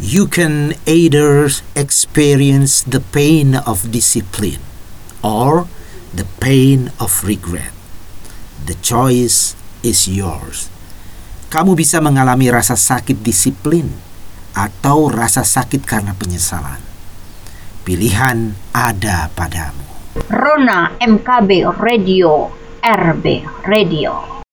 You can either experience the pain of discipline or the pain of regret. The choice is yours. Kamu bisa mengalami rasa sakit disiplin atau rasa sakit karena penyesalan. Pilihan ada padamu. Rona MKB Radio, RB Radio.